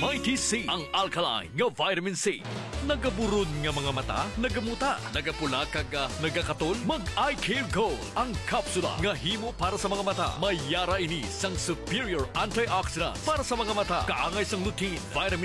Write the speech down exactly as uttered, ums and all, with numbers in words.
Mighty C, ang alkaline nga vitamin C. Nagaburod nga mga mata, nagamuta, nagapula kag uh, nagakaton, mag-eye care gold. Ang kapsula nga himo para sa mga mata. May yara ini sang superior antioxidant para sa mga mata. Kaangay sang lutein, vitamin